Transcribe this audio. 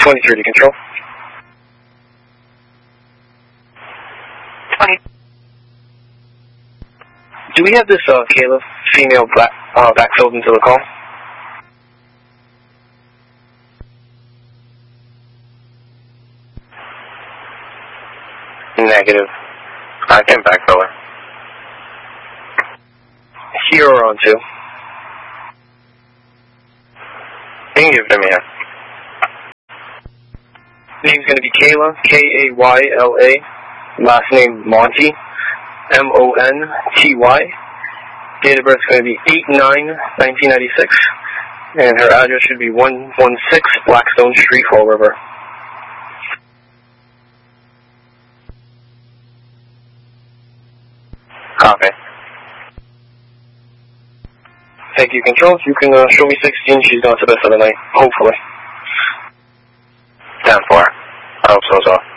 23 to control. 20. Do we have this Kayla female backfilled into the call? Negative. I can backfill her. Here or on 2? You can give it to me, yeah. Name's going to be Kayla, Kayla. Last name Monty, Monty. Date of birth is going to be 8/9/1996. And her address should be 116 Blackstone Street, Fall River. Copy. Thank you, Control. You can show me 16. She's gone to bed for the night, hopefully. 10-4. I hope so as well.